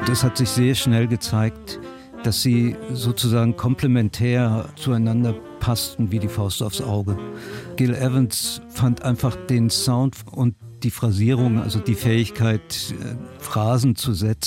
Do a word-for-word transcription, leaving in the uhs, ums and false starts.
Das hat sich sehr schnell gezeigt, dass sie sozusagen komplementär zueinander passten wie die Faust aufs Auge. Gil Evans fand einfach den Sound und die Phrasierung, also die Fähigkeit, Phrasen zu setzen,